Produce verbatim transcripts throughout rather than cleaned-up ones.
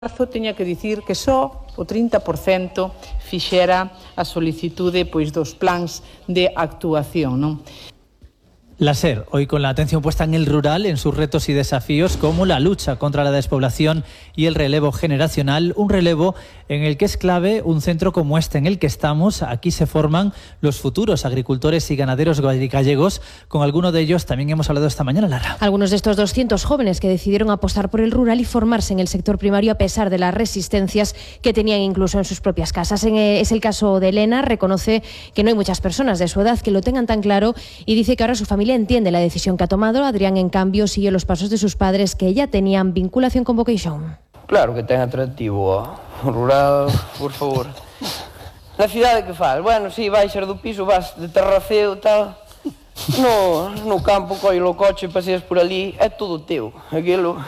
marzo teña que dicir que só o trinta por cento fixera a solicitude pois dos plans de actuación, non? La SER, hoy con la atención puesta en el rural, en sus retos y desafíos como la lucha contra la despoblación y el relevo generacional, un relevo en el que es clave un centro como este en el que estamos. Aquí se forman los futuros agricultores y ganaderos gallegos. Con alguno de ellos también hemos hablado esta mañana, Lara. Algunos de estos doscientos jóvenes que decidieron apostar por el rural y formarse en el sector primario a pesar de las resistencias que tenían incluso en sus propias casas. Es el caso de Elena, reconoce que no hay muchas personas de su edad que lo tengan tan claro y dice que ahora su familia entiende la decisión que ha tomado. Adrián, en cambio, sigue los pasos de sus padres que ya tenían vinculación con Vocation. Claro que ten atractivo o rural, por favor. Na cidade que faz? Bueno, si, baixas do piso, vas de terraceo, tal. No, no campo, colle o coche, paseas por ali, é todo teu. Aquilo,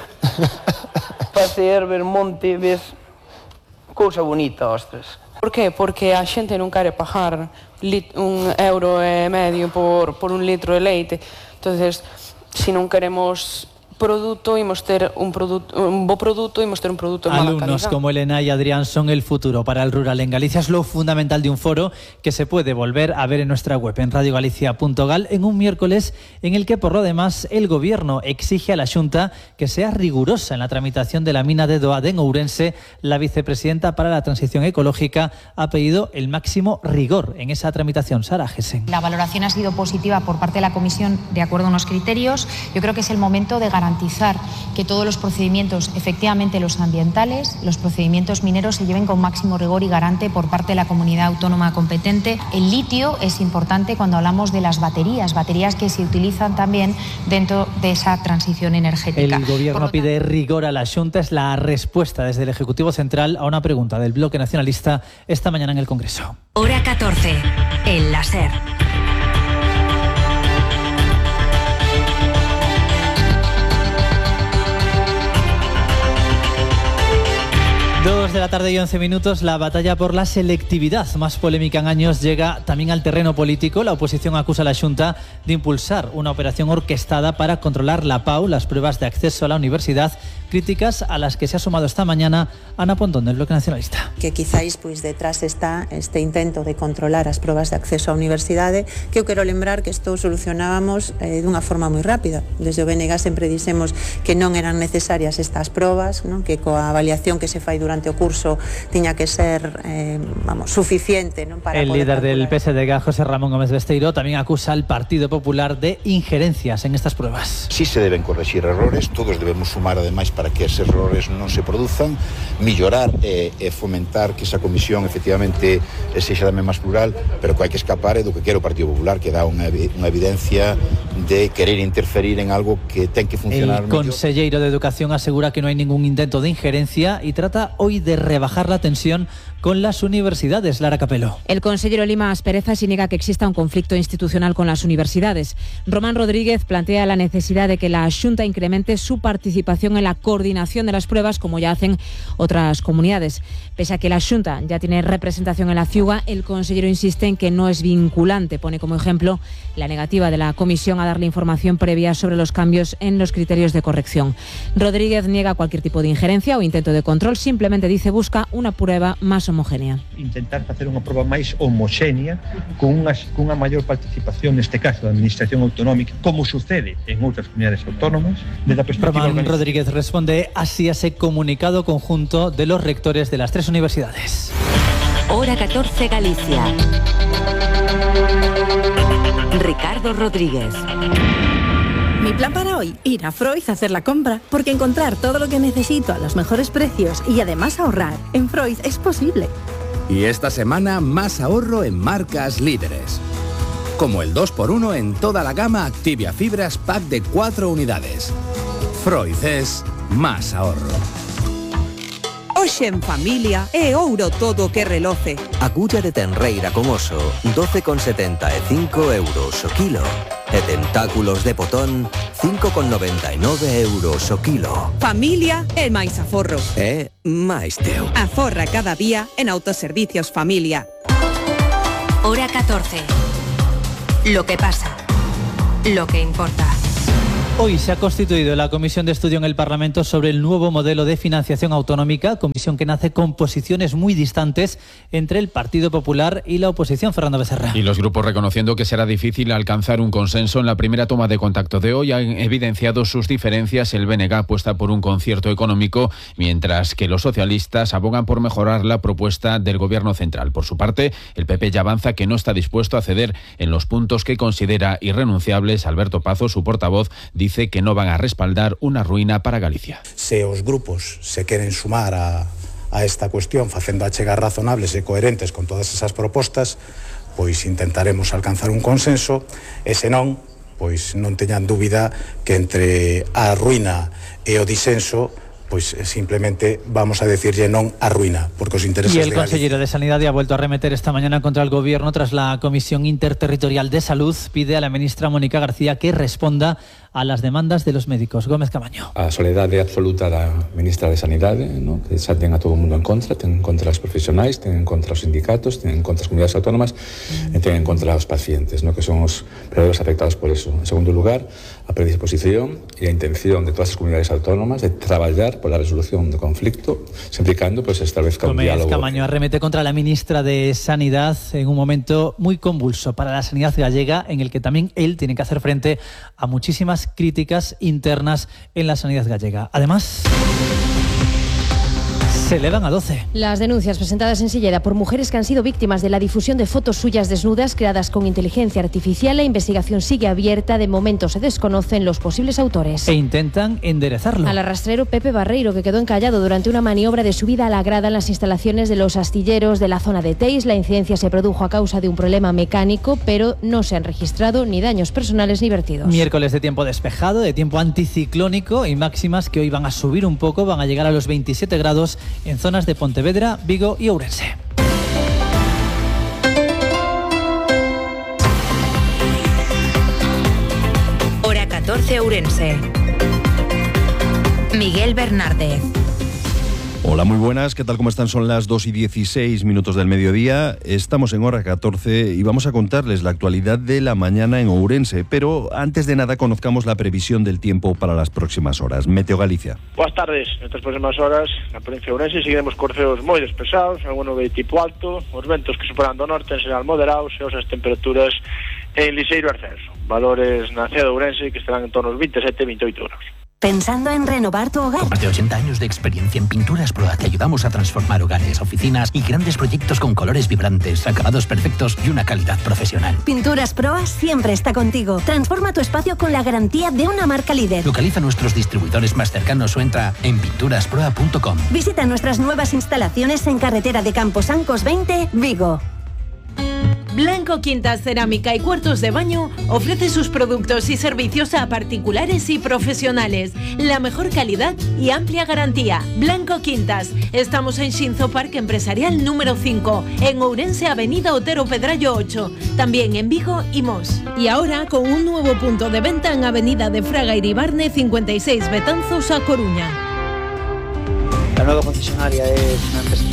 pasear, ver monte, ves cousa bonita, ostras. Por qué? Porque a xente non quere pagar un euro e medio por, por un litro de leite. Entonces, se non queremos produto, imos ter un, produto, un bo produto, imos ter un produto de mala calidad. Alumnos como Elena y Adrián son el futuro para el rural en Galicia. Es lo fundamental de un foro que se puede volver a ver en nuestra web, en radio galicia punto gal, en un miércoles en el que, por lo demás, el Gobierno exige a la Xunta que sea rigurosa en la tramitación de la mina de Doade en Ourense. La vicepresidenta para la Transición Ecológica ha pedido el máximo rigor en esa tramitación. Sara Gesen. La valoración ha sido positiva por parte de la Comisión de acuerdo a unos criterios. Yo creo que es el momento de garantizar garantizar que todos los procedimientos, efectivamente los ambientales, los procedimientos mineros, se lleven con máximo rigor y garante por parte de la comunidad autónoma competente. El litio es importante cuando hablamos de las baterías, baterías que se utilizan también dentro de esa transición energética. El Gobierno pide rigor a la Xunta. Es la respuesta desde el Ejecutivo Central a una pregunta del Bloque Nacionalista esta mañana en el Congreso. Hora catorce, en la SER. Dos de la tarde y once minutos. La batalla por la selectividad, más polémica en años, llega también al terreno político. La oposición acusa a la Xunta de impulsar una operación orquestada para controlar la P A U, las pruebas de acceso a la universidad. Críticas a las que se ha sumado esta mañana Ana Pontón, del Bloque Nacionalista. Que quizáis pois detrás está este intento de controlar as pruebas de acceso á universidade, que eu quero lembrar que isto solucionábamos eh, dunha forma moi rápida. Desde o B N G sempre dixemos que non eran necesarias estas probas, non? Que coa avaliación que se fai durante o curso tiña que ser eh, vamos, suficiente, non? Para el poder líder calcular. del P S D G, José Ramón Gómez Besteiro, también acusa al Partido Popular de injerencias en estas pruebas. Sí se deben corregir errores, todos debemos sumar ademais para que esos errores non se produzan, mellorar e, e fomentar que esa comisión efectivamente sexa tamén máis plural, pero que hai que escapar é do que quere o Partido Popular, que dá unha, unha evidencia de querer interferir en algo que ten que funcionar. El conselleiro de Educación asegura que no hay ningún intento de injerencia y trata hoy de rebajar la tensión con las universidades. Lara Capelo. El consejero Lima Aspereza sí niega que exista un conflicto institucional con las universidades. Román Rodríguez plantea la necesidad de que la Xunta incremente su participación en la coordinación de las pruebas, como ya hacen otras comunidades. Pese a que la Xunta ya tiene representación en la Ciuga, el consejero insiste en que no es vinculante. Pone como ejemplo la negativa de la comisión a darle información previa sobre los cambios en los criterios de corrección. Rodríguez niega cualquier tipo de injerencia o intento de control. Simplemente dice busca una prueba más homogénea. Intentar facer unha proba máis homogénea con unha, con unha maior participación, neste caso, da Administración Autonómica, como sucede en outras comunidades autónomas. Desde a perspectiva Román Rodríguez responde así a ese comunicado conjunto de los rectores de las tres universidades. Hora catorce, Galicia. Ricardo Rodríguez. Mi plan para hoy, ir a Freud a hacer la compra, porque encontrar todo lo que necesito a los mejores precios y además ahorrar en Freud es posible. Y esta semana más ahorro en marcas líderes. Como el dos por uno en toda la gama Activia Fibras Pack de cuatro unidades. Freud es más ahorro. Hoxe en familia é ouro todo que reloce. Agulla de tenreira con oso, doce con setenta e cinco euros o kilo. E tentáculos de potón, cinco con noventa e nove euros o kilo. Familia é máis aforro. É máis teu. Aforra cada día en Autoservicios Familia. Hora catorce. Lo que pasa. Lo que importa. Hoy se ha constituido la Comisión de Estudio en el Parlamento sobre el nuevo modelo de financiación autonómica, comisión que nace con posiciones muy distantes entre el Partido Popular y la oposición. Fernando Becerra. Y los grupos, reconociendo que será difícil alcanzar un consenso en la primera toma de contacto de hoy, han evidenciado sus diferencias. El B N G apuesta por un concierto económico, mientras que los socialistas abogan por mejorar la propuesta del Gobierno central. Por su parte, el P P ya avanza que no está dispuesto a ceder en los puntos que considera irrenunciables. Alberto Pazo, su portavoz, dice que no van a respaldar una ruína para Galicia. Se os grupos se queren sumar a, a esta cuestión facendo achegas razonables e coherentes con todas esas propostas, pois intentaremos alcanzar un consenso, e se non, pois non teñan dúbida que entre a ruína e o disenso, pues simplemente vamos a decirle non a ruina, porque os intereses de Galicia. Y el consejero de Sanidad ha vuelto a arremeter esta mañana contra el Gobierno tras la Comisión Interterritorial de Salud. Pide a la ministra Mónica García que responda a las demandas de los médicos. Gómez Camaño. A soledade absoluta da ministra de Sanidade, ¿no? Que xa ten a todo o mundo en contra, ten en contra os profesionais, ten en contra os sindicatos, ten en contra as comunidades autónomas e ten en contra os pacientes, ¿no? Que son os verdadeiros afectados por eso. En segundo lugar, a predisposición e a intención de todas as comunidades autónomas de traballar por la resolución do conflicto, sempre e cando pues, establezca un Gómez diálogo. Camaño arremete contra la ministra de Sanidad en un momento muy convulso para la sanidad gallega, en el que también él tiene que hacer frente a muchísimas críticas internas en la sanidad gallega. Además, se elevan a doce. Las denuncias presentadas en Silleda por mujeres que han sido víctimas de la difusión de fotos suyas desnudas creadas con inteligencia artificial. La investigación sigue abierta. De momento se desconocen los posibles autores. E intentan enderezarlo. Al arrastrero Pepe Barreiro, que quedó encallado durante una maniobra de subida a la grada en las instalaciones de los astilleros de la zona de Teis. La incidencia se produjo a causa de un problema mecánico, pero no se han registrado ni daños personales ni vertidos. Miércoles de tiempo despejado, de tiempo anticiclónico y máximas que hoy van a subir un poco, van a llegar a los veintisiete grados en zonas de Pontevedra, Vigo y Ourense. Hora catorce Ourense. Miguel Bernárdez. Hola, muy buenas, ¿qué tal? ¿Cómo están? Son las dos y dieciséis minutos del mediodía. Estamos en hora catorce y vamos a contarles la actualidad de la mañana en Ourense. Pero antes de nada, conozcamos la previsión del tiempo para las próximas horas. Meteo Galicia. Buenas tardes. Nestas próximas horas, na provincia de Ourense, seguiremos con ceos moi despesados, alguno de tipo alto, os ventos que superan do norte en xeral moderados e as temperaturas en liseiro ascenso. Valores na cidade de Ourense que estarán en torno aos veintisiete a veintiocho grados. ¿Pensando en renovar tu hogar? Con más de ochenta años de experiencia en Pinturas Proa te ayudamos a transformar hogares, oficinas y grandes proyectos con colores vibrantes, acabados perfectos y una calidad profesional. Pinturas Proa siempre está contigo. Transforma tu espacio con la garantía de una marca líder. Localiza nuestros distribuidores más cercanos o entra en pinturas proa punto com. Visita nuestras nuevas instalaciones en carretera de Camposancos veinte, Vigo. Blanco Quintas Cerámica y Cuartos de Baño ofrece sus productos y servicios a particulares y profesionales. La mejor calidad y amplia garantía. Blanco Quintas. Estamos en Xinzo Parque Empresarial número cinco, en Ourense, Avenida Otero Pedrallo ocho. También en Vigo y Mos. Y ahora con un nuevo punto de venta en Avenida de Fraga Iribarne cincuenta y seis, Betanzos, a Coruña. La nueva concesionaria es una empresa.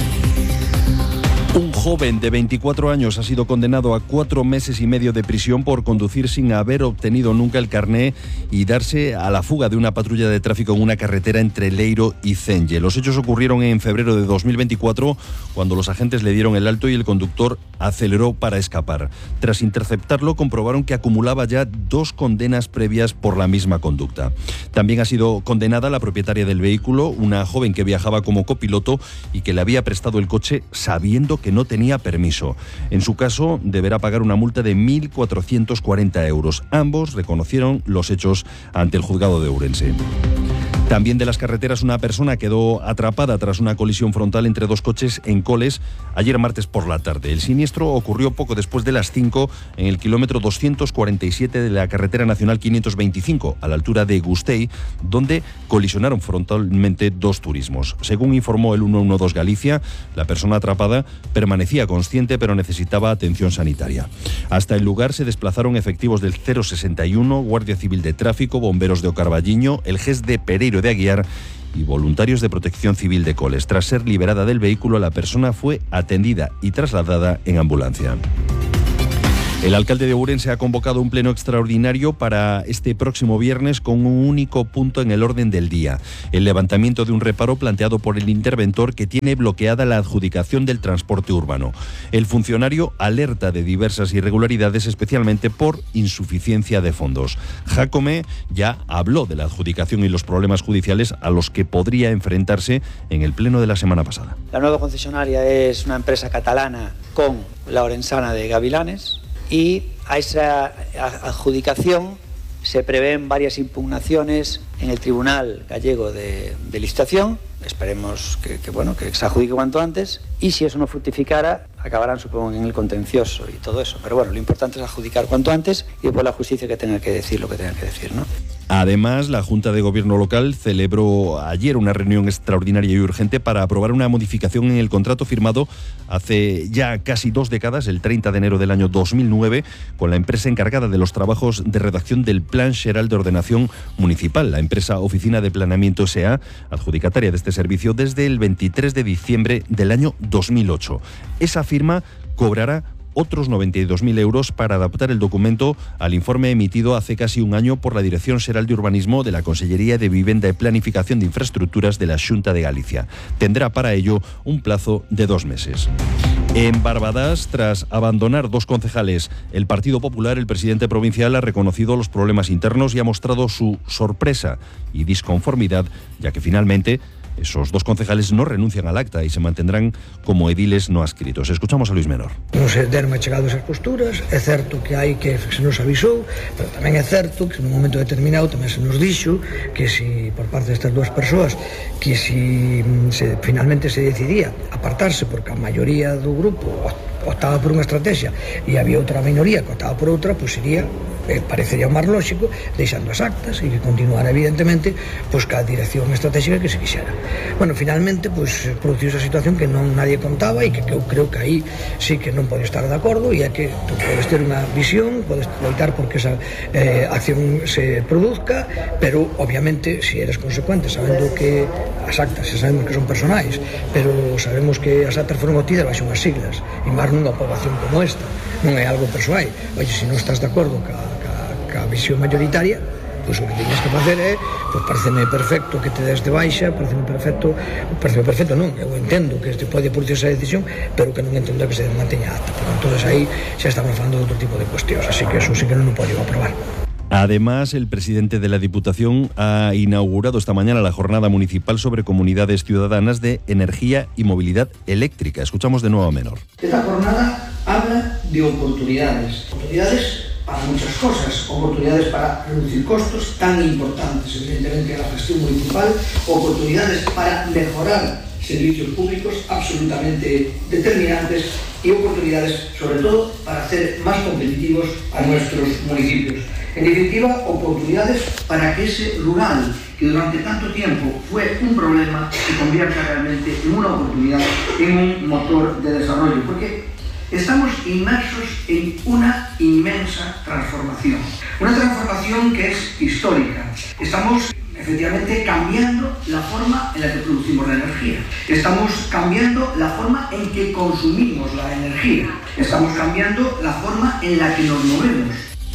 Un joven de veinticuatro años ha sido condenado a cuatro meses y medio de prisión por conducir sin haber obtenido nunca el carné y darse a la fuga de una patrulla de tráfico en una carretera entre Leiro y Cenge. Los hechos ocurrieron en febrero de dos mil veinticuatro, cuando los agentes le dieron el alto y el conductor aceleró para escapar. Tras interceptarlo, comprobaron que acumulaba ya dos condenas previas por la misma conducta. También ha sido condenada la propietaria del vehículo, una joven que viajaba como copiloto y que le había prestado el coche sabiendo que no tenía permiso. En su caso, deberá pagar una multa de mil cuatrocientos cuarenta euros. Ambos reconocieron los hechos ante el juzgado de Ourense. También de las carreteras, una persona quedó atrapada tras una colisión frontal entre dos coches en Coles ayer martes por la tarde. El siniestro ocurrió poco después de las cinco en el kilómetro doscientos cuarenta y siete de la carretera nacional quinientos veinticinco, a la altura de Gustei, donde colisionaron frontalmente dos turismos. Según informó el ciento doce Galicia, la persona atrapada permanecía consciente pero necesitaba atención sanitaria. Hasta el lugar se desplazaron efectivos del cero sesenta y uno, Guardia Civil de Tráfico, bomberos de Ocarballiño, el G E S de Pereiro de Aguiar y voluntarios de Protección Civil de Coles. Tras ser liberada del vehículo, la persona fue atendida y trasladada en ambulancia. El alcalde de Ourense ha convocado un pleno extraordinario para este próximo viernes con un único punto en el orden del día: el levantamiento de un reparo planteado por el interventor que tiene bloqueada la adjudicación del transporte urbano. El funcionario alerta de diversas irregularidades, especialmente por insuficiencia de fondos. Jácome ya habló de la adjudicación y los problemas judiciales a los que podría enfrentarse en el pleno de la semana pasada. La nueva concesionaria es una empresa catalana con la orensana de Gavilanes, y a esa adjudicación se prevén varias impugnaciones en el Tribunal Gallego de, de Licitación. Esperemos que, que, bueno, que se adjudique cuanto antes, y si eso no fructificara, acabarán, supongo, en el contencioso y todo eso. Pero bueno, lo importante es adjudicar cuanto antes y después la justicia que tenga que decir lo que tenga que decir, ¿no? Además, la Junta de Gobierno local celebró ayer una reunión extraordinaria y urgente para aprobar una modificación en el contrato firmado hace ya casi dos décadas, el treinta de enero del año dos mil nueve, con la empresa encargada de los trabajos de redacción del Plan Xeral de Ordenación Municipal, la empresa Oficina de Planeamiento S A, adjudicataria de este servicio desde el veintitrés de diciembre del año dos mil ocho. Esa firma cobrará otros noventa y dos mil euros para adaptar el documento al informe emitido hace casi un año por la Dirección Xeral de Urbanismo de la Consellería de Vivenda y Planificación de Infraestructuras de la Xunta de Galicia. Tendrá para ello un plazo de dos meses. En Barbadas, tras abandonar dos concejales, el Partido Popular, el presidente provincial, ha reconocido los problemas internos y ha mostrado su sorpresa y disconformidad, ya que finalmente esos dos concejales no renuncian al acta y se mantendrán como ediles no adscritos. Escuchamos a Luis Menor. Non se deron achegado esas posturas, é certo que hai que se nos avisou, pero tamén é certo que nun momento determinado tamén se nos dixo que si por parte destas dúas persoas que si se, finalmente se decidía apartarse porque a maioría do grupo optaba por unha estrategia e había outra minoría que optaba por outra, pois sería, eh, parecería o máis lógico, deixando as actas e que continuara evidentemente pois ca dirección estratégica que se quixera. Bueno, finalmente pois produciu esa situación que non nadie contaba e que, que eu creo que aí sí que non pode estar de acordo, e é que tú podes ter unha visión, podes loitar porque esa eh, acción se produzca, pero obviamente se si eres consecuente sabendo que as actas, sabemos que son personais, pero sabemos que as actas foron obtidas baixo unhas siglas e máis nunha aprobación como esta, non é algo persoal. Oye, se non estás de acordo ca, ca, ca visión mayoritaria, pois o que tienes que facer é, pois pareceme perfecto que te des de baixa, pareceme perfecto, pareceme perfecto non, eu entendo que este pode producir esa decisión, pero que non entendo que se manteña acta, porque entonces aí xa estamos falando de outro tipo de cuestións, así que eso sí que non o podo aprobar. Además, el presidente de la Diputación ha inaugurado esta mañana la jornada municipal sobre comunidades ciudadanas de energía y movilidad eléctrica. Escuchamos de nuevo a Menor. Esta jornada habla de oportunidades, oportunidades para muchas cosas, oportunidades para reducir costos tan importantes, evidentemente, a la gestión municipal, oportunidades para mejorar servicios públicos absolutamente determinantes y oportunidades, sobre todo, para hacer más competitivos a nuestros municipios. En definitiva, oportunidades para que ese rural, que durante tanto tiempo fue un problema, se convierta realmente en una oportunidad, en un motor de desarrollo, porque estamos inmersos en una inmensa transformación, una transformación que es histórica. Estamos efectivamente cambiando la forma en la que producimos la energía. Estamos cambiando la forma en que consumimos la energía. Estamos cambiando la forma en la que nos movemos.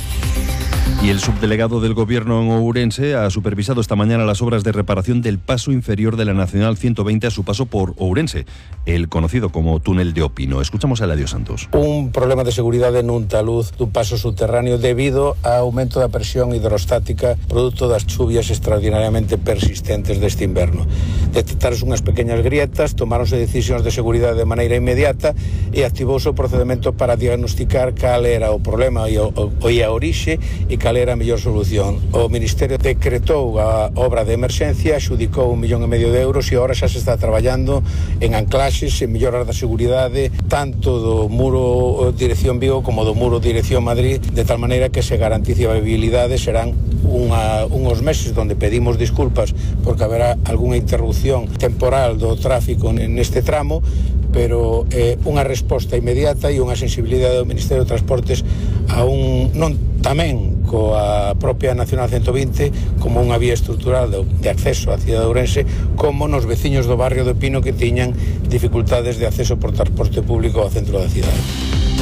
Y el subdelegado del Gobierno en Ourense ha supervisado esta mañana las obras de reparación del paso inferior de la Nacional ciento veinte a su paso por Ourense, el conocido como túnel de Opino. Escuchamos a Eladio Santos. Un problema de seguridade nun taluz dun paso subterráneo debido ao aumento da presión hidrostática producto das chuvias extraordinariamente persistentes deste inverno. Detectaron unhas pequeñas grietas, tomáronse decisións de seguridade de maneira inmediata e activouse o procedimento para diagnosticar cal era o problema e, o, o, e a orixe e cal era a mellor solución. O Ministerio decretou a obra de emerxencia, xudicou un millón e medio de euros e agora xa se está traballando en anclaxes, en melloras da seguridade, tanto do muro dirección Vigo como do muro dirección Madrid, de tal maneira que se garantice a viabilidade. Serán unha, unhos meses donde pedimos disculpas porque haberá algunha interrupción temporal do tráfico neste tramo, pero eh, unha resposta inmediata e unha sensibilidade do Ministerio de Transportes a un, non tamén coa propia Nacional ciento veinte como unha vía estrutural de, de acceso á cidade de Ourense, como nos veciños do barrio de Pino que tiñan dificultades de acceso por transporte público ao centro da cidade.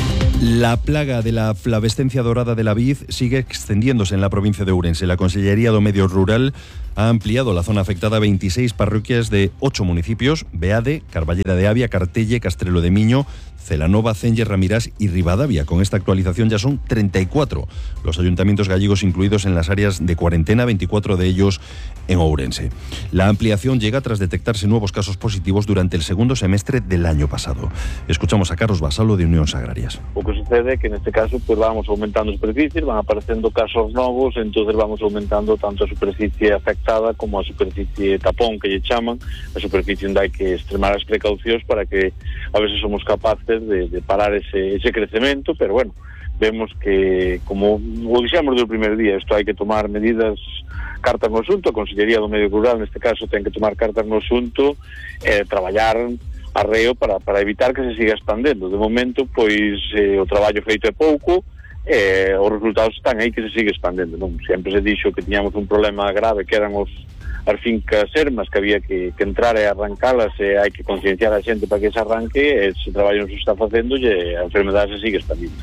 La plaga de la flavescencia dorada de la vid sigue extendiéndose en la provincia de Ourense. La Consellería do Medio Rural ha ampliado la zona afectada a veintiséis parroquias de ocho municipios: Beade, Carballera de Avia, Cartelle, Castrelo de Miño, Celanova, Cenlle, Ramirás y Ribadavia. Con esta actualización ya son treinta y cuatro los ayuntamientos gallegos incluidos en las áreas de cuarentena, veinticuatro de ellos en Ourense. La ampliación llega tras detectarse nuevos casos positivos durante el segundo semestre del año pasado. Escuchamos a Carlos Basalo de Unións Agrarias. O que sucede é que neste caso pues, vamos aumentando superficies, van aparecendo casos novos, entonces vamos aumentando tanto a superficie afectada como a superficie tapón, que lle chaman, a superficie onde hai que extremar as precaucións para que a veces somos capaces de, de parar ese, ese crecemento, pero bueno, vemos que, como o dixemos do primeiro día, isto hai que tomar medidas, cartas no asunto. A Consellería do Medio Rural neste caso ten que tomar cartas no asunto e eh, traballar arreo para, para evitar que se siga expandendo. De momento, pois, eh, o traballo feito é pouco, eh, os resultados están aí que se sigue expandendo, non? Sempre se dixo que tiñamos un problema grave que eran os as fincas ermas, que había que, que entrar e arrancalas, e hai que concienciar a xente para que se arranque, e ese traballo non se está facendo e a enfermedade se sigue expandindo.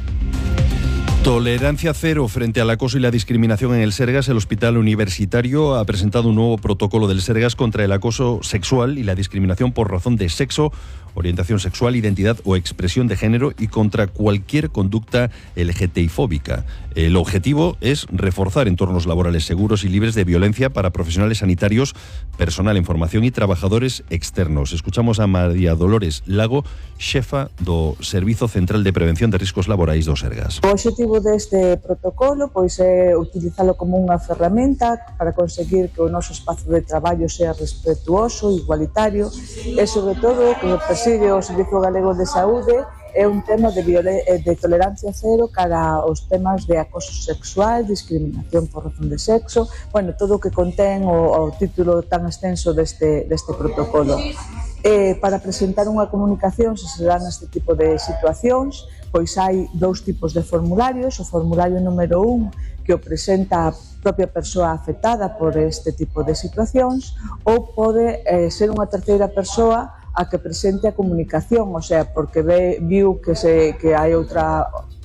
Tolerancia cero frente al acoso y la discriminación en el Sergas. El Hospital Universitario ha presentado un nuevo protocolo del Sergas contra el acoso sexual y la discriminación por razón de sexo, orientación sexual, identidad o expresión de género y contra cualquier conducta L G T B I fóbica. El objetivo es reforzar entornos laborales seguros y libres de violencia para profesionales sanitarios, personal en formación y trabajadores externos. Escuchamos a María Dolores Lago, xefa do Servizo Central de Prevención de Riscos Laborais do Sergas. O objetivo deste protocolo pois é utilizalo como unha ferramenta para conseguir que o noso espazo de traballo sea respetuoso, igualitario e, sobre todo, que persigue o Servizo Galego de Saúde é un tema de, de tolerancia cero cara aos temas de acoso sexual, discriminación por razón de sexo, bueno, todo o que contén o, o título tan extenso deste, deste protocolo. Eh, para presentar unha comunicación se se dan este tipo de situacións, pois hai dous tipos de formularios. O formulario número un, que o presenta a propia persoa afectada por este tipo de situacións, ou pode eh, ser unha terceira persoa a que presente a comunicación, o sea, porque ve, viu que, se, que hai outra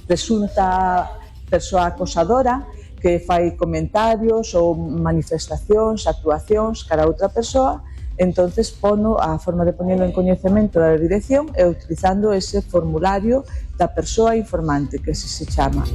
presunta persoa acosadora que fai comentarios ou manifestacións, actuacións cara a outra persoa. Entonces pono a forma de poñelo en coñecemento da dirección e utilizando ese formulario da persoa informante, que se se chama.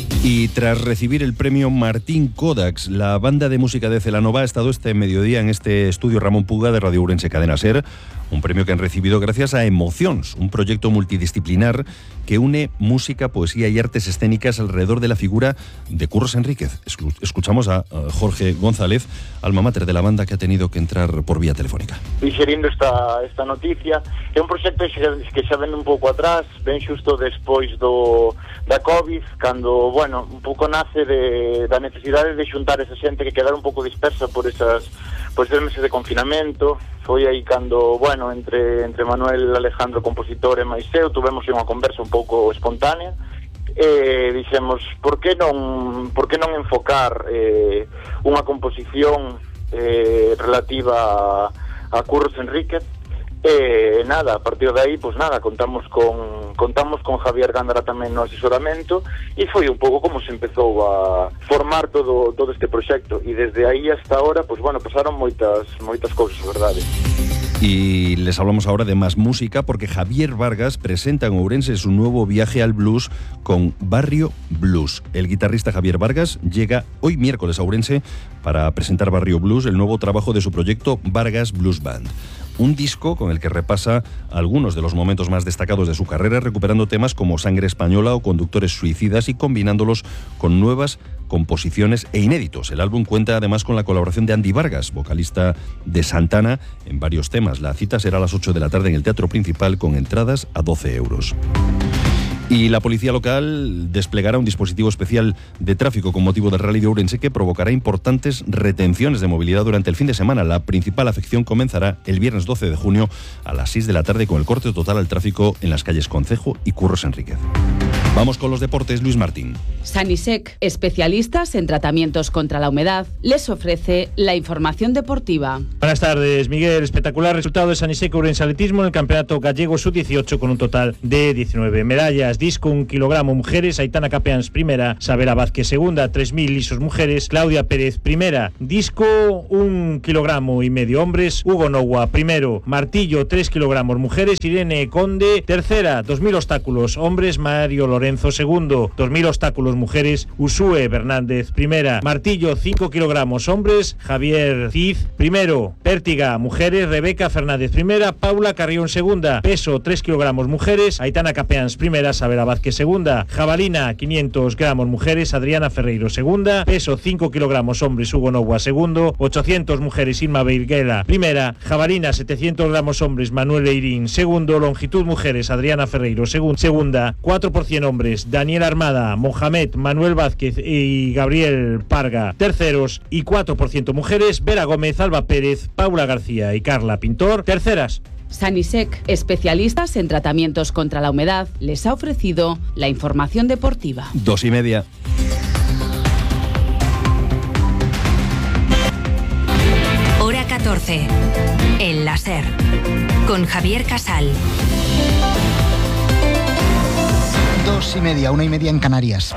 Y tras recibir el premio Martín Kodax, la banda de música de Celanova ha estado este mediodía en este estudio Ramón Puga de Radio Ourense Cadena Ser, un premio que han recibido gracias a Emocións, un proyecto multidisciplinar que une música, poesía y artes escénicas alrededor de la figura de Curros Enríquez. Escuchamos a Jorge González, alma mater de la banda, que ha tenido que entrar por vía telefónica. Digerindo esta, esta noticia, é un proxecto que xa ven un pouco atrás, ven xusto despois do, da COVID, cando, bueno, un pouco nace de, da necesidade de xuntar esa xente que quedara un pouco dispersa por esas por esos meses de confinamento. Foi aí cando, bueno, entre, entre Manuel Alejandro, compositor, e máis eu, tuvemos unha conversa un pouco espontánea, e dixemos, por que non, por que non enfocar eh, unha composición eh, relativa a, a Curros Enríquez. E nada, a partir de aí, pois nada, contamos con contamos con Javier Gándara tamén no asesoramento, e foi un pouco como se empezou a formar todo todo este proxecto, e desde aí hasta ahora, pois bueno, pasaron moitas moitas cousas, verdade. Y les hablamos ahora de más música, porque Javier Vargas presenta en Ourense su nuevo viaje al blues con Barrio Blues. El guitarrista Javier Vargas llega hoy miércoles a Ourense para presentar Barrio Blues, el nuevo trabajo de su proyecto Vargas Blues Band. Un disco con el que repasa algunos de los momentos más destacados de su carrera, recuperando temas como Sangre Española o Conductores Suicidas y combinándolos con nuevas composiciones e inéditos. El álbum cuenta además con la colaboración de Andy Vargas, vocalista de Santana, en varios temas. La cita será a las ocho de la tarde en el Teatro Principal, con entradas a doce euros. Y la policía local desplegará un dispositivo especial de tráfico con motivo del Rally de Ourense que provocará importantes retenciones de movilidad durante el fin de semana. La principal afección comenzará el viernes doce de junio a las seis de la tarde con el corte total al tráfico en las calles Concejo y Curros Enríquez. Vamos con los deportes, Luis Martín. Sanisec, especialistas en tratamientos contra la humedad, les ofrece la información deportiva. Buenas tardes, Miguel. Espectacular resultado de Sanisec Ourense Atletismo en el Campeonato Gallego sub dieciocho con un total de diecinueve medallas. Disco un kilogramo mujeres, Aitana Capeans primera, Sabela Vázquez segunda, tres mil lisos mujeres, Claudia Pérez primera. Disco un kilogramo y medio hombres, Hugo Noua primero, martillo tres kilogramos mujeres, Irene Conde tercera, dos mil obstáculos hombres, Mario Lorenzo segundo, dos mil obstáculos mujeres, Usue Bernández primera, martillo cinco kilogramos hombres, Javier Cid primero, pértiga mujeres, Rebeca Fernández primera, Paula Carrión segunda, peso tres kilogramos mujeres, Aitana Capeans primera, Sabela Vázquez segunda, jabalina quinientos gramos mujeres, Adriana Ferreiro segunda, peso cinco kilogramos hombres, Hugo Noua segundo, ochocientos mujeres, Irma Beirguela primera, jabalina setecientos gramos hombres, Manuel Eirín segundo, longitud mujeres, Adriana Ferreiro segun, segunda, cuatro por cien hombres, Daniel Armada, Mohamed, Manuel Vázquez y Gabriel Parga terceros, y cuatro por ciento mujeres, Vera Gómez, Alba Pérez, Paula García y Carla Pintor terceras. Sanisec, especialistas en tratamientos contra la humedad, les ha ofrecido la información deportiva. Dos y media. Hora catorce. El láser. Con Javier Casal. Dos y media, una y media en Canarias.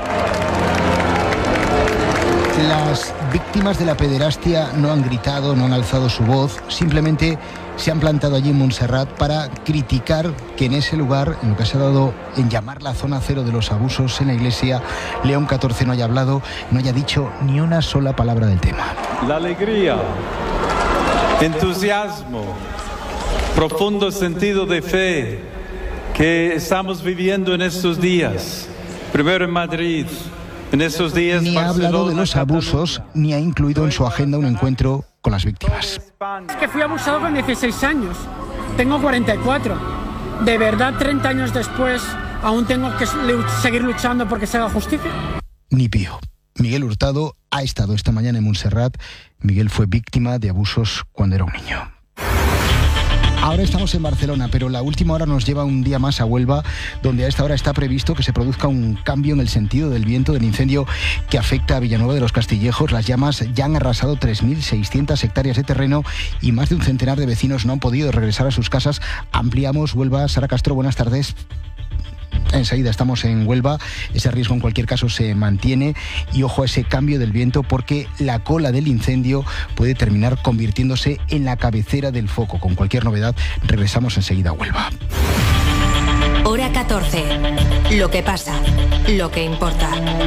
Las víctimas de la pederastia no han gritado, no han alzado su voz, simplemente se han plantado allí en Montserrat para criticar que en ese lugar, en lo que se ha dado en llamar la zona cero de los abusos en la iglesia, León catorce no haya hablado, no haya dicho ni una sola palabra del tema. La alegría, entusiasmo, profundo sentido de fe que estamos viviendo en estos días, primero en Madrid, en estos días ni ha hablado de los abusos, ni ha incluido en su agenda un encuentro con las víctimas. Es que fui abusado con dieciséis años, tengo cuarenta y cuatro, ¿de verdad treinta años después aún tengo que seguir luchando porque se haga justicia? Ni pío. Miguel Hurtado ha estado esta mañana en Montserrat. Miguel fue víctima de abusos cuando era un niño. Ahora estamos en Barcelona, pero la última hora nos lleva un día más a Huelva, donde a esta hora está previsto que se produzca un cambio en el sentido del viento del incendio que afecta a Villanueva de los Castillejos. Las llamas ya han arrasado tres mil seiscientas hectáreas de terreno y más de un centenar de vecinos no han podido regresar a sus casas. Ampliamos Huelva. Sara Castro, buenas tardes. Enseguida estamos en Huelva, ese riesgo en cualquier caso se mantiene y ojo a ese cambio del viento porque la cola del incendio puede terminar convirtiéndose en la cabecera del foco. Con cualquier novedad regresamos enseguida a Huelva. Hora catorce. Lo que pasa, lo que importa.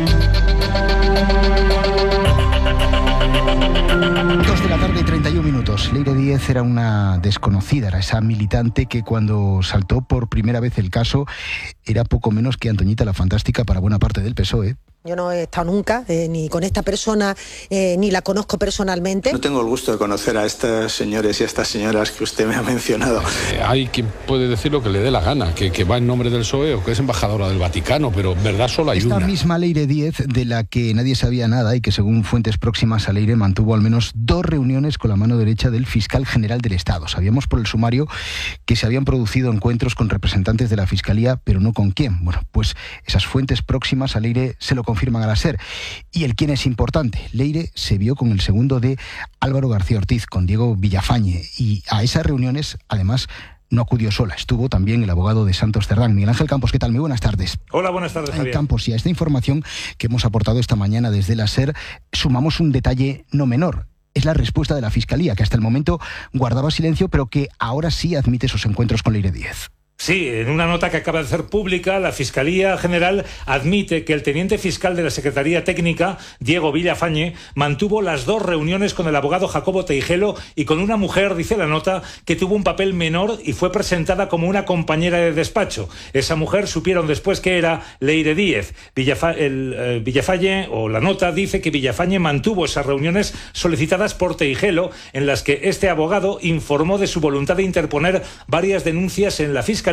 Dos de la tarde y treinta y un minutos. Leire Díez era una desconocida, era esa militante que cuando saltó por primera vez el caso era poco menos que Antoñita la Fantástica para buena parte del P S O E. Yo no he estado nunca, eh, ni con esta persona, eh, ni la conozco personalmente. No tengo el gusto de conocer a estos señores y a estas señoras que usted me ha mencionado. Eh, hay quien puede decir lo que le dé la gana, que, que va en nombre del P S O E o que es embajadora del Vaticano, pero verdad solo hay Esta una. Esta misma Leire Díez, de la que nadie sabía nada y que según fuentes próximas a Leire mantuvo al menos dos reuniones con la mano derecha del fiscal general del Estado. Sabíamos por el sumario que se habían producido encuentros con representantes de la Fiscalía, pero no con quién. Bueno, pues esas fuentes próximas a Leire se lo confirman a la SER. Y el quién es importante. Leire se vio con el segundo de Álvaro García Ortiz, con Diego Villafañe, y a esas reuniones, además, no acudió sola. Estuvo también el abogado de Santos Cerdán. Miguel Ángel Campos, ¿qué tal? Muy buenas tardes. Hola, buenas tardes, Javier. Campos, y a esta información que hemos aportado esta mañana desde la SER, sumamos un detalle no menor. Es la respuesta de la Fiscalía, que hasta el momento guardaba silencio, pero que ahora sí admite esos encuentros con Leire Díez. Sí, en una nota que acaba de ser pública, la Fiscalía General admite que el teniente fiscal de la Secretaría Técnica, Diego Villafañe, mantuvo las dos reuniones con el abogado Jacobo Teijelo y con una mujer, dice la nota, que tuvo un papel menor y fue presentada como una compañera de despacho. Esa mujer supieron después que era Leire Díez. Villafa el, eh, Villafañe, o la nota, dice que Villafañe mantuvo esas reuniones solicitadas por Teijelo, en las que este abogado informó de su voluntad de interponer varias denuncias en la Fiscalía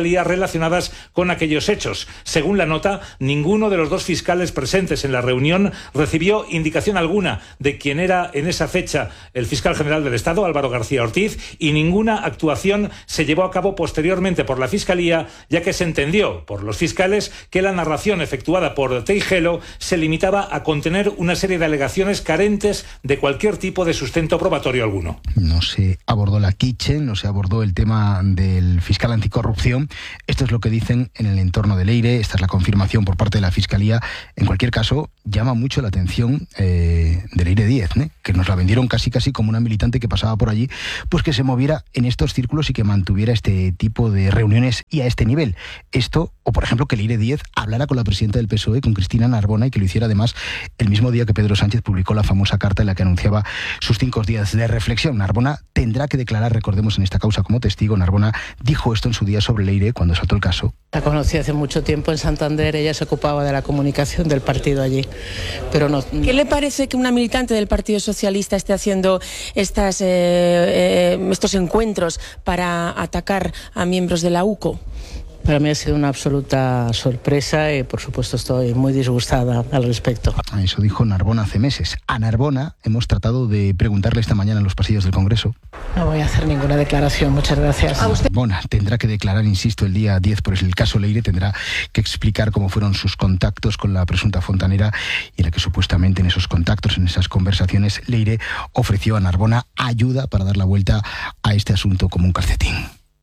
Fiscalía relacionadas con aquellos hechos. Según la nota, ninguno de los dos fiscales presentes en la reunión recibió indicación alguna de quién era en esa fecha el fiscal general del Estado, Álvaro García Ortiz, y ninguna actuación se llevó a cabo posteriormente por la Fiscalía, ya que se entendió por los fiscales que la narración efectuada por Teijelo se limitaba a contener una serie de alegaciones carentes de cualquier tipo de sustento probatorio alguno. No se abordó la Kitchen, no se abordó el tema del fiscal anticorrupción. Esto es lo que dicen en el entorno de Leire. Esta es la confirmación por parte de la Fiscalía. En cualquier caso, llama mucho la atención eh, de Leire Díez, ¿eh? que nos la vendieron casi casi como una militante que pasaba por allí, pues que se moviera en estos círculos y que mantuviera este tipo de reuniones y a este nivel. Esto, o por ejemplo que Leire Díez hablara con la presidenta del P S O E, con Cristina Narbona, y que lo hiciera además el mismo día que Pedro Sánchez publicó la famosa carta en la que anunciaba sus cinco días de reflexión. Narbona tendrá que declarar, recordemos, en esta causa como testigo. Narbona dijo esto en su día sobre Leire cuando saltó el caso. La conocí hace mucho tiempo en Santander, ella se ocupaba de la comunicación del partido allí, pero no. ¿Qué le parece que una militante del Partido Socialista esté haciendo estas, eh, eh, estos encuentros para atacar a miembros de la U C O? Para mí ha sido una absoluta sorpresa y por supuesto estoy muy disgustada al respecto. Eso dijo Narbona hace meses. A Narbona hemos tratado de preguntarle esta mañana en los pasillos del Congreso. No voy a hacer ninguna declaración, muchas gracias. ¿A usted? Narbona tendrá que declarar, insisto, el día diez por el caso Leire, tendrá que explicar cómo fueron sus contactos con la presunta fontanera y en la que supuestamente en esos contactos, en esas conversaciones, Leire ofreció a Narbona ayuda para dar la vuelta a este asunto como un calcetín.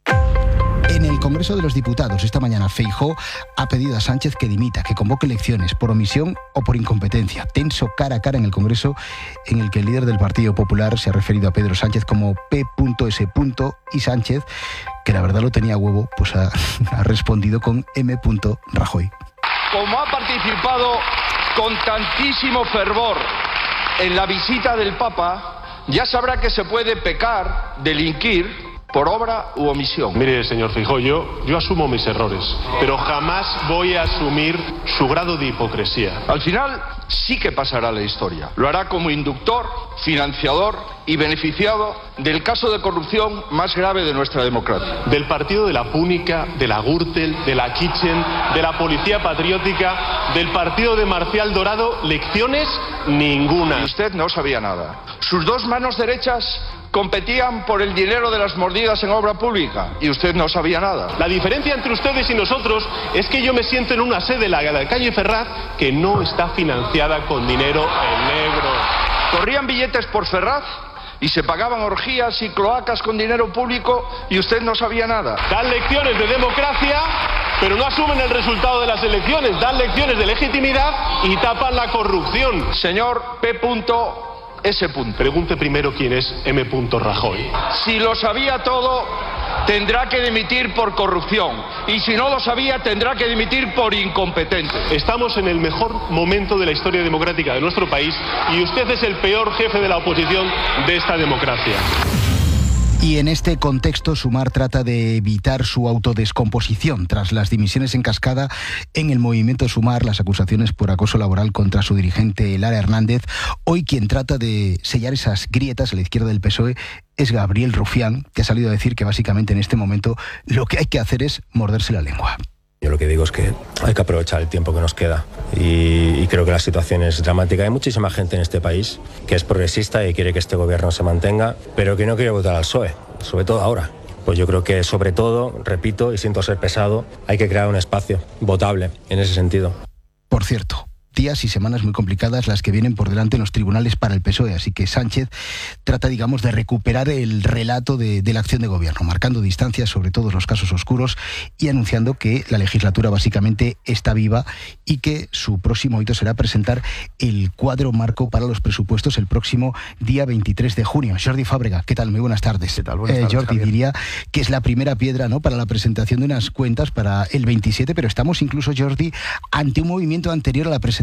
En el Congreso de los Diputados, esta mañana, Feijóo ha pedido a Sánchez que dimita, que convoque elecciones por omisión o por incompetencia. Tenso cara a cara en el Congreso, en el que el líder del Partido Popular se ha referido a Pedro Sánchez como P S y Sánchez, que la verdad lo tenía a huevo, pues ha, ha respondido con M Rajoy. Como ha participado con tantísimo fervor en la visita del Papa, ya sabrá que se puede pecar, delinquir, por obra u omisión. Mire, señor Feijóo, yo, yo asumo mis errores, pero jamás voy a asumir su grado de hipocresía. Al final sí que pasará la historia. Lo hará como inductor, financiador y beneficiado del caso de corrupción más grave de nuestra democracia. Del partido de la Púnica, de la Gürtel, de la Kitchen, de la Policía Patriótica, del partido de Marcial Dorado, lecciones ninguna. Y usted no sabía nada. Sus dos manos derechas competían por el dinero de las mordidas en obra pública y usted no sabía nada. La diferencia entre ustedes y nosotros es que yo me siento en una sede, la de la calle Ferraz, que no está financiada con dinero en negro. Corrían billetes por Ferraz y se pagaban orgías y cloacas con dinero público y usted no sabía nada. Dan lecciones de democracia, pero no asumen el resultado de las elecciones. Dan lecciones de legitimidad y tapan la corrupción. Señor P. S. Pregunte primero quién es M. Rajoy. Si lo sabía todo, tendrá que dimitir por corrupción. Y si no lo sabía, tendrá que dimitir por incompetente. Estamos en el mejor momento de la historia democrática de nuestro país y usted es el peor jefe de la oposición de esta democracia. Y en este contexto, Sumar trata de evitar su autodescomposición tras las dimisiones en cascada en el movimiento Sumar, las acusaciones por acoso laboral contra su dirigente Lara Hernández. Hoy quien trata de sellar esas grietas a la izquierda del P S O E es Gabriel Rufián, que ha salido a decir que básicamente en este momento lo que hay que hacer es morderse la lengua. Yo lo que digo es que hay que aprovechar el tiempo que nos queda y, y creo que la situación es dramática. Hay muchísima gente en este país que es progresista y quiere que este gobierno se mantenga, pero que no quiere votar al P S O E, sobre todo ahora. Pues yo creo que sobre todo, repito y siento ser pesado, hay que crear un espacio votable en ese sentido. Por cierto, días y semanas muy complicadas las que vienen por delante en los tribunales para el P S O E, así que Sánchez trata, digamos, de recuperar el relato de, de la acción de gobierno, marcando distancias sobre todos los casos oscuros y anunciando que la legislatura básicamente está viva y que su próximo hito será presentar el cuadro marco para los presupuestos el próximo día veintitrés de junio. Jordi Fábrega, ¿qué tal? Muy buenas tardes. ¿Qué tal? Buenas tardes, eh, Jordi, Javier. diría que es la primera piedra, ¿no?, para la presentación de unas cuentas para el veintisiete, pero estamos incluso, Jordi, ante un movimiento anterior a la presentación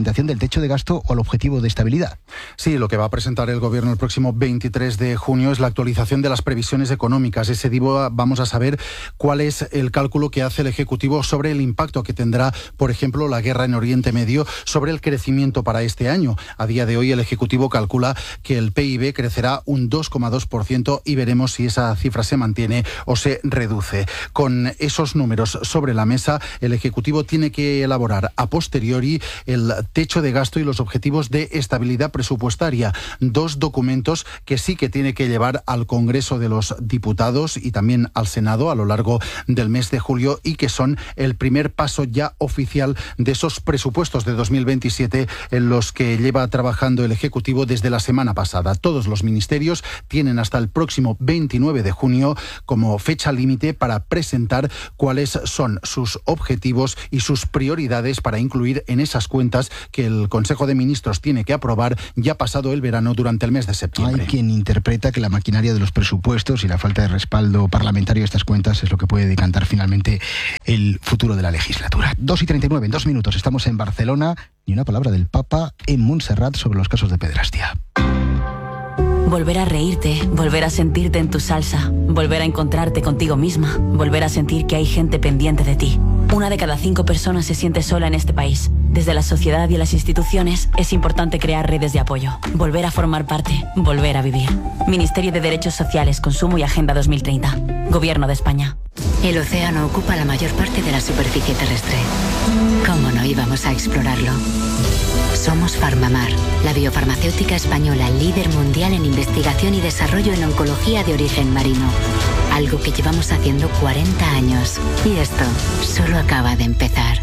presentación del techo de gasto o el objetivo de estabilidad. Sí, lo que va a presentar el Gobierno el próximo veintitrés de junio es la actualización de las previsiones económicas. Ese día vamos a saber cuál es el cálculo que hace el Ejecutivo sobre el impacto que tendrá, por ejemplo, la guerra en Oriente Medio sobre el crecimiento para este año. A día de hoy el Ejecutivo calcula que el P I B crecerá un dos coma dos por ciento y veremos si esa cifra se mantiene o se reduce. Con esos números sobre la mesa, el Ejecutivo tiene que elaborar a posteriori el techo de gasto y los objetivos de estabilidad presupuestaria, dos documentos que sí que tiene que llevar al Congreso de los Diputados y también al Senado a lo largo del mes de julio y que son el primer paso ya oficial de esos presupuestos de dos mil veintisiete en los que lleva trabajando el Ejecutivo desde la semana pasada. Todos los ministerios tienen hasta el próximo veintinueve de junio como fecha límite para presentar cuáles son sus objetivos y sus prioridades para incluir en esas cuentas que el Consejo de Ministros tiene que aprobar ya pasado el verano durante el mes de septiembre. Hay quien interpreta que la maquinaria de los presupuestos y la falta de respaldo parlamentario de estas cuentas es lo que puede decantar finalmente el futuro de la legislatura. dos y treinta y nueve, en dos minutos, estamos en Barcelona. Ni una palabra del Papa en Montserrat sobre los casos de pederastia. Volver a reírte, volver a sentirte en tu salsa, volver a encontrarte contigo misma, volver a sentir que hay gente pendiente de ti. Una de cada cinco personas se siente sola en este país. Desde la sociedad y las instituciones es importante crear redes de apoyo, volver a formar parte, volver a vivir. Ministerio de Derechos Sociales, Consumo y Agenda dos mil treinta. Gobierno de España. El océano ocupa la mayor parte de la superficie terrestre. ¿Cómo no íbamos a explorarlo? Somos Farmamar, la biofarmacéutica española líder mundial en investigación y desarrollo en oncología de origen marino. Algo que llevamos haciendo cuarenta años. Y esto solo acaba de empezar.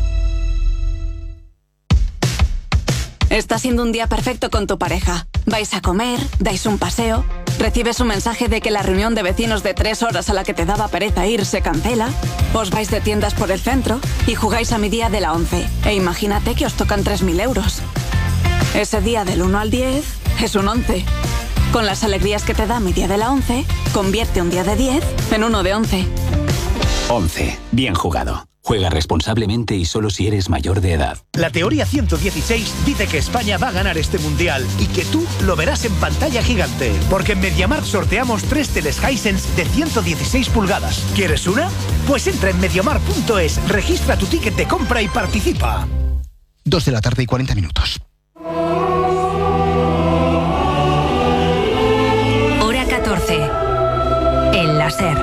Está siendo un día perfecto con tu pareja. Vais a comer, dais un paseo, recibes un mensaje de que la reunión de vecinos de tres horas a la que te daba pereza ir se cancela, os vais de tiendas por el centro y jugáis a mi día de la once. E imagínate que os tocan tres mil euros. Ese día del uno al diez es un once. Con las alegrías que te da mi día de la once, convierte un día de diez en uno de once. once. Bien jugado. Juega responsablemente y solo si eres mayor de edad. La teoría ciento dieciséis dice que España va a ganar este mundial y que tú lo verás en pantalla gigante. Porque en MediaMarkt sorteamos tres teles Hisense de ciento dieciséis pulgadas. ¿Quieres una? Pues entra en mediamarkt punto es, registra tu ticket de compra y participa. Dos de la tarde y cuarenta minutos. Hora catorce. El láser.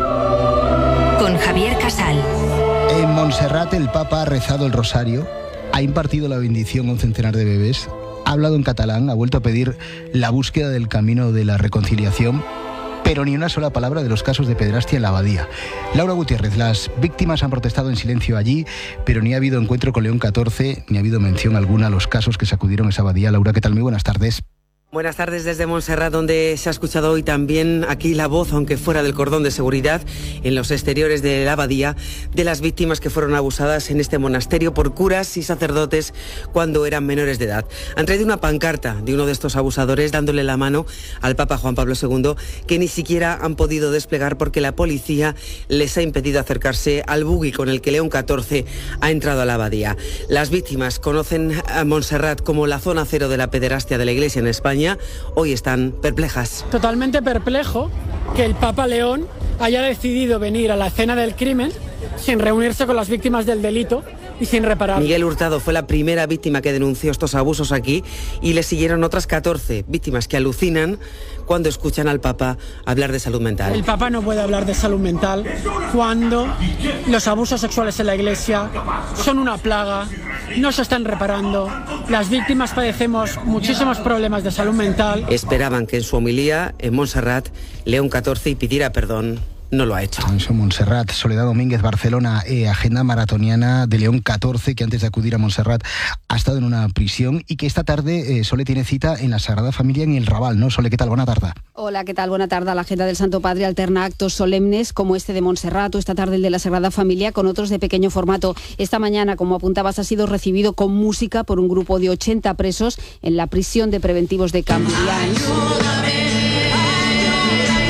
Con Javier Casal. En Montserrat el Papa ha rezado el rosario, ha impartido la bendición a un centenar de bebés, ha hablado en catalán, ha vuelto a pedir la búsqueda del camino de la reconciliación, pero ni una sola palabra de los casos de pederastia en la abadía. Laura Gutiérrez, las víctimas han protestado en silencio allí, pero ni ha habido encuentro con León catorce, ni ha habido mención alguna a los casos que sacudieron esa abadía. Laura, ¿qué tal? Muy buenas tardes. Buenas tardes desde Montserrat, donde se ha escuchado hoy también aquí la voz, aunque fuera del cordón de seguridad, en los exteriores de la abadía, de las víctimas que fueron abusadas en este monasterio por curas y sacerdotes cuando eran menores de edad. Han traído una pancarta de uno de estos abusadores dándole la mano al Papa Juan Pablo segundo, que ni siquiera han podido desplegar porque la policía les ha impedido acercarse al buggy con el que León catorce ha entrado a la abadía. Las víctimas conocen a Montserrat como la zona cero de la pederastia de la Iglesia en España. Hoy están perplejas. Totalmente perplejo que el Papa León haya decidido venir a la escena del crimen sin reunirse con las víctimas del delito y sin reparar. Miguel Hurtado fue la primera víctima que denunció estos abusos aquí y le siguieron otras catorce víctimas que alucinan cuando escuchan al Papa hablar de salud mental. El Papa no puede hablar de salud mental cuando los abusos sexuales en la Iglesia son una plaga, no se están reparando, las víctimas padecemos muchísimos problemas de salud mental. Esperaban que en su homilía en Montserrat León catorce pidiera perdón. No lo ha hecho. Eso, Montserrat, Soledad Domínguez, Barcelona, eh, agenda maratoniana de León catorce, que antes de acudir a Montserrat ha estado en una prisión y que esta tarde eh, Sole tiene cita en la Sagrada Familia en el Raval, ¿no? Sole, ¿qué tal? Buena tarde. Hola, ¿qué tal? Buena tarde. La agenda del Santo Padre alterna actos solemnes como este de Montserrat o esta tarde el de la Sagrada Familia con otros de pequeño formato. Esta mañana, como apuntabas, ha sido recibido con música por un grupo de ochenta presos en la prisión de preventivos de Cambrians. También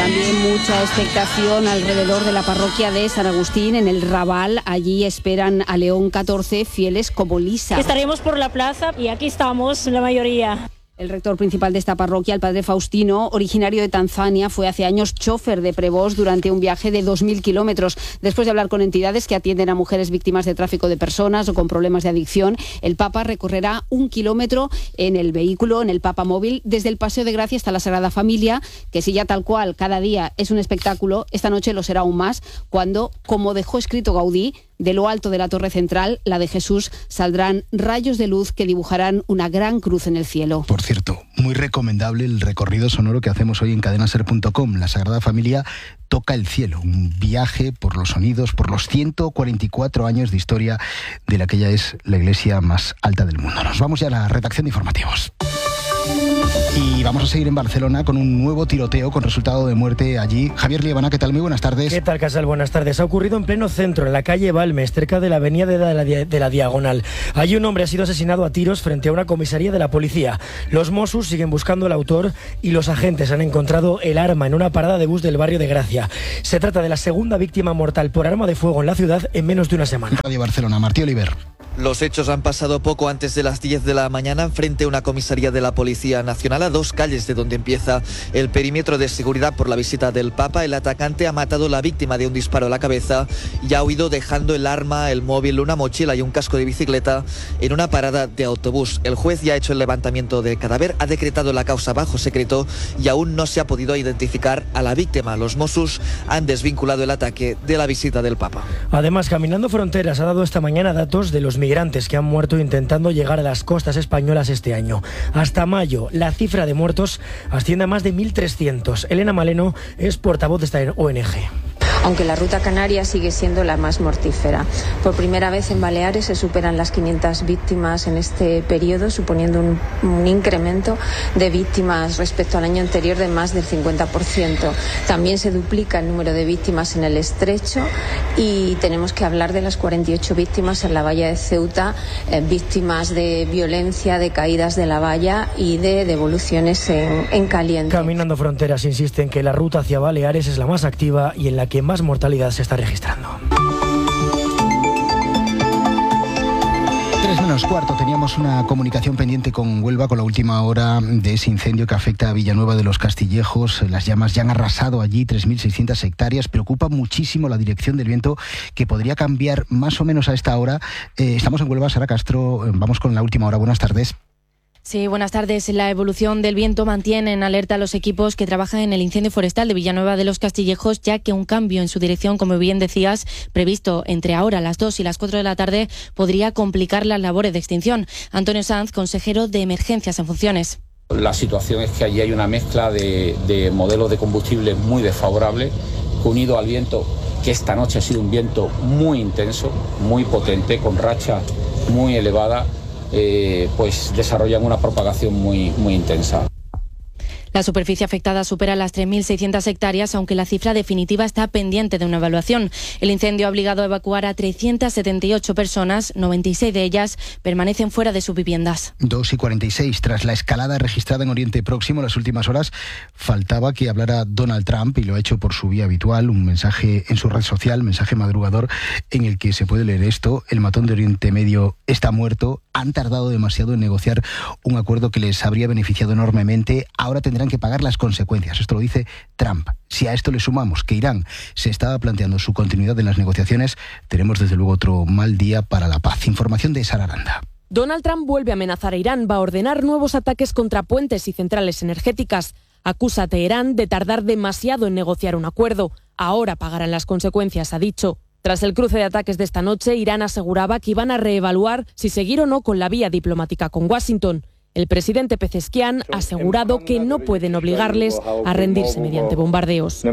Mucha expectación alrededor de la parroquia de San Agustín, en el Raval. Allí esperan a León catorce, fieles como Lisa. Estaremos por la plaza y aquí estamos la mayoría. El rector principal de esta parroquia, el padre Faustino, originario de Tanzania, fue hace años chofer de Prevost durante un viaje de dos mil kilómetros. Después de hablar con entidades que atienden a mujeres víctimas de tráfico de personas o con problemas de adicción, el Papa recorrerá un kilómetro en el vehículo, en el Papa Móvil, desde el Paseo de Gracia hasta la Sagrada Familia, que si ya tal cual cada día es un espectáculo, esta noche lo será aún más, cuando, como dejó escrito Gaudí, de lo alto de la torre central, la de Jesús, saldrán rayos de luz que dibujarán una gran cruz en el cielo. Por cierto, muy recomendable el recorrido sonoro que hacemos hoy en cadena ser punto com. La Sagrada Familia toca el cielo, un viaje por los sonidos, por los ciento cuarenta y cuatro años de historia de la que ya es la iglesia más alta del mundo. Nos vamos ya a la redacción de informativos. Y vamos a seguir en Barcelona con un nuevo tiroteo con resultado de muerte allí. Javier Liebana, ¿qué tal? Muy buenas tardes. ¿Qué tal, Casal? Buenas tardes. Ha ocurrido en pleno centro, en la calle Balmes, cerca de la avenida de la, de la Diagonal. Allí un hombre ha sido asesinado a tiros frente a una comisaría de la policía. Los Mossos siguen buscando al autor y los agentes han encontrado el arma en una parada de bus del barrio de Gracia. Se trata de la segunda víctima mortal por arma de fuego en la ciudad en menos de una semana. Radio Barcelona, Martí Oliver. Los hechos han pasado poco antes de las diez de la mañana frente a una comisaría de la Policía Nacional a dos calles de donde empieza el perímetro de seguridad por la visita del Papa. El atacante ha matado a la víctima de un disparo a la cabeza y ha huido dejando el arma, el móvil, una mochila y un casco de bicicleta en una parada de autobús. El juez ya ha hecho el levantamiento del cadáver, ha decretado la causa bajo secreto y aún no se ha podido identificar a la víctima. Los Mossos han desvinculado el ataque de la visita del Papa. Además, Caminando Fronteras ha dado esta mañana datos de los migrantes que han muerto intentando llegar a las costas españolas este año. Hasta mayo, la cifra de muertos asciende a más de mil trescientos. Elena Maleno es portavoz de esta O N G. Aunque la ruta canaria sigue siendo la más mortífera. Por primera vez en Baleares se superan las quinientas víctimas en este periodo, suponiendo un, un incremento de víctimas respecto al año anterior de más del cincuenta por ciento. También se duplica el número de víctimas en el Estrecho y tenemos que hablar de las cuarenta y ocho víctimas en la valla de Ceuta, eh, víctimas de violencia, de caídas de la valla y de devoluciones en, en caliente. Caminando Fronteras insiste en que la ruta hacia Baleares es la más activa y en la que más más mortalidad se está registrando. Tres menos cuarto, teníamos una comunicación pendiente con Huelva con la última hora de ese incendio que afecta a Villanueva de los Castillejos. Las llamas ya han arrasado allí tres mil seiscientas hectáreas. Preocupa muchísimo la dirección del viento, que podría cambiar más o menos a esta hora. Eh, estamos en Huelva, Sara Castro, vamos con la última hora. Buenas tardes. Sí, buenas tardes. La evolución del viento mantiene en alerta a los equipos que trabajan en el incendio forestal de Villanueva de los Castillejos, ya que un cambio en su dirección, como bien decías, previsto entre ahora las dos y las cuatro de la tarde, podría complicar las labores de extinción. Antonio Sanz, consejero de Emergencias en funciones. La situación es que allí hay una mezcla de, de modelos de combustible muy desfavorables, unido al viento, que esta noche ha sido un viento muy intenso, muy potente, con rachas muy elevadas. Eh, pues desarrollan una propagación muy, muy intensa. La superficie afectada supera las tres mil seiscientas hectáreas, aunque la cifra definitiva está pendiente de una evaluación. El incendio ha obligado a evacuar a trescientas setenta y ocho personas, noventa y seis de ellas permanecen fuera de sus viviendas. dos y cuarenta y seis. Tras la escalada registrada en Oriente Próximo en las últimas horas, faltaba que hablara Donald Trump, y lo ha hecho por su vía habitual, un mensaje en su red social, mensaje madrugador, en el que se puede leer esto: el matón de Oriente Medio está muerto, han tardado demasiado en negociar un acuerdo que les habría beneficiado enormemente, ahora tendrán que pagar las consecuencias. Esto lo dice Trump. Si a esto le sumamos que Irán se estaba planteando su continuidad en las negociaciones, tenemos desde luego otro mal día para la paz. Información de Sara Aranda. Donald Trump vuelve a amenazar a Irán, va a ordenar nuevos ataques contra puentes y centrales energéticas. Acusa a Teherán de tardar demasiado en negociar un acuerdo. Ahora pagarán las consecuencias, ha dicho. Tras el cruce de ataques de esta noche, Irán aseguraba que iban a reevaluar si seguir o no con la vía diplomática con Washington. El presidente Pezeshkian ha asegurado que no pueden obligarles a rendirse mediante bombardeos.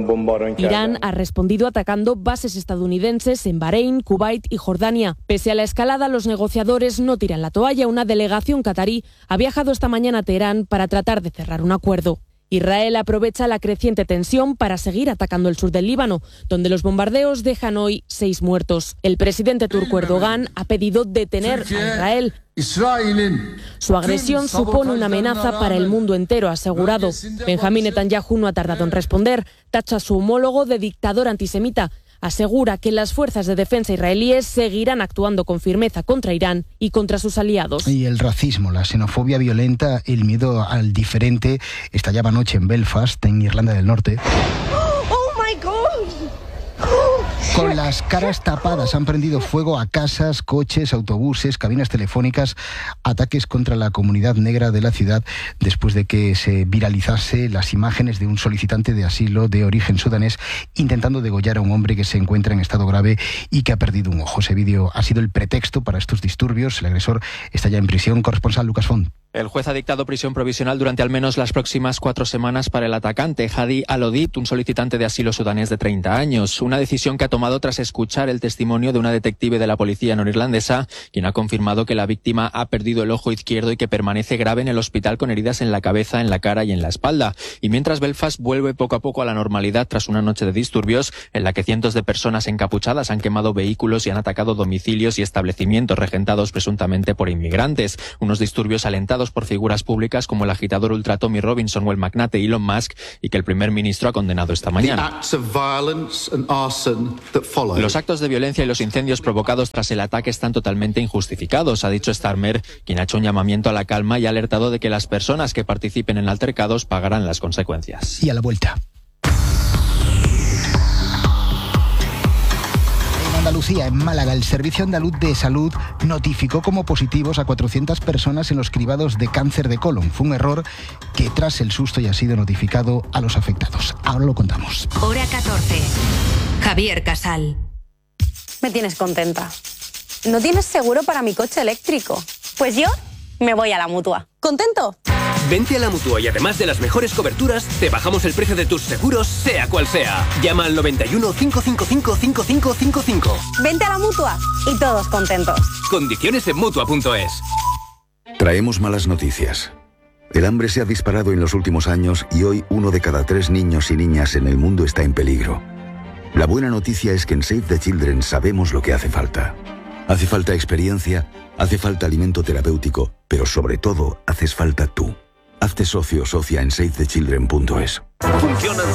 Irán ha respondido atacando bases estadounidenses en Bahrein, Kuwait y Jordania. Pese a la escalada, los negociadores no tiran la toalla. Una delegación catarí ha viajado esta mañana a Teherán para tratar de cerrar un acuerdo. Israel aprovecha la creciente tensión para seguir atacando el sur del Líbano, donde los bombardeos dejan hoy seis muertos. El presidente turco Erdogan ha pedido detener a Israel. Su agresión supone una amenaza para el mundo entero, ha asegurado. Benjamín Netanyahu no ha tardado en responder. Tacha a su homólogo de dictador antisemita. Asegura que las fuerzas de defensa israelíes seguirán actuando con firmeza contra Irán y contra sus aliados. Y el racismo, la xenofobia violenta, el miedo al diferente estallaba anoche en Belfast, en Irlanda del Norte. ¡Oh, my God! Con las caras tapadas han prendido fuego a casas, coches, autobuses, cabinas telefónicas, ataques contra la comunidad negra de la ciudad después de que se viralizase las imágenes de un solicitante de asilo de origen sudanés intentando degollar a un hombre que se encuentra en estado grave y que ha perdido un ojo. Ese vídeo ha sido el pretexto para estos disturbios. El agresor está ya en prisión. Corresponsal Lucas Font. El juez ha dictado prisión provisional durante al menos las próximas cuatro semanas para el atacante, Hadi Al-Odid, un solicitante de asilo sudanés de treinta años. Una decisión que ha tomado tras escuchar el testimonio de una detective de la policía norirlandesa, quien ha confirmado que la víctima ha perdido el ojo izquierdo y que permanece grave en el hospital con heridas en la cabeza, en la cara y en la espalda. Y mientras Belfast vuelve poco a poco a la normalidad tras una noche de disturbios en la que cientos de personas encapuchadas han quemado vehículos y han atacado domicilios y establecimientos regentados presuntamente por inmigrantes. Unos disturbios alentados por figuras públicas como el agitador ultra Tommy Robinson o el magnate Elon Musk, y que el primer ministro ha condenado esta mañana. Los actos de violencia y los incendios provocados tras el ataque están totalmente injustificados, ha dicho Starmer, quien ha hecho un llamamiento a la calma y ha alertado de que las personas que participen en altercados pagarán las consecuencias. Y a la vuelta. Andalucía, en Málaga, el Servicio Andaluz de Salud notificó como positivos a cuatrocientas personas en los cribados de cáncer de colon. Fue un error que tras el susto ya ha sido notificado a los afectados. Ahora lo contamos. Hora catorce. Javier Casal. Me tienes contenta. ¿No tienes seguro para mi coche eléctrico? Pues yo me voy a la Mutua. ¿Contento? Vente a la Mutua y además de las mejores coberturas, te bajamos el precio de tus seguros, sea cual sea. Llama al noventa y uno, cinco cinco cinco, cinco cinco cinco cinco. Vente a la Mutua y todos contentos. Condiciones en Mutua punto es. Traemos malas noticias. El hambre se ha disparado en los últimos años y hoy uno de cada tres niños y niñas en el mundo está en peligro. La buena noticia es que en Save the Children sabemos lo que hace falta. Hace falta experiencia, hace falta alimento terapéutico, pero sobre todo haces falta tú. Hazte socio o socia en save the children punto es. Funcionan